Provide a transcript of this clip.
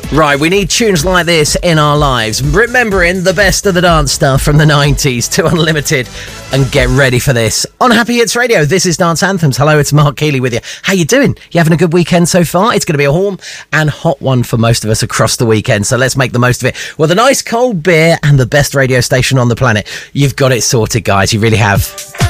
Right, we need tunes like this in our lives. Remembering the best of the dance stuff from the 90s to Unlimited. And get ready for this. On Happy Hits Radio, this is Dance Anthems. Hello, it's Mark Keeley with you. How you doing? You having a good weekend so far? It's going to be a warm and hot one for most of us across the weekend, so let's make the most of it. With a nice cold beer and the best radio station on the planet. You've got it sorted, guys. You really have.